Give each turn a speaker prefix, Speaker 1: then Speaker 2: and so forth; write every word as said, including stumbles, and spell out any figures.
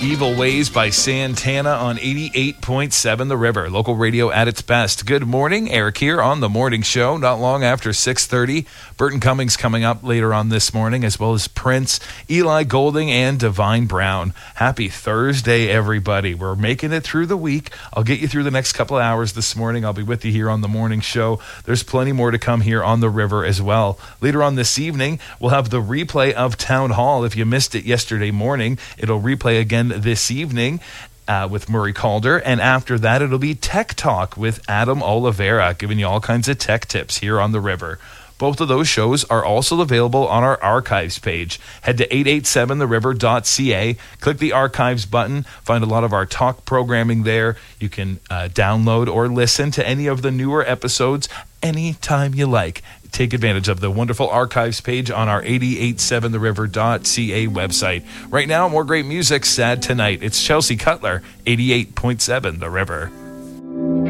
Speaker 1: Evil Ways by Santana on eighty-eight point seven The River, local radio at its best. Good morning, Eric here on The Morning Show, not long after six thirty. Burton Cummings coming up later on this morning, as well as Prince, Eli Golding, and Divine Brown. Happy Thursday, everybody. We're making it through the week. I'll get you through the next couple of hours this morning. I'll be with you here on The Morning Show. There's plenty more to come here on The River as well. Later on this evening, we'll have the replay of Town Hall. If you missed it yesterday morning, it'll replay again this evening uh, with Murray Calder, and after that it'll be Tech Talk with Adam Oliveira, giving you all kinds of tech tips here on The River. Both of those shows are also available on our archives page. Head to eight eighty-seven the river dot c a, click the archives button, find a lot of our talk programming there. You can uh, download or listen to any of the newer episodes anytime you like. Take advantage of the wonderful archives page on our eight eighty-seven the river dot c a website. Right now, more great music. Sad Tonight. It's Chelsea Cutler, eighty-eight point seven The River.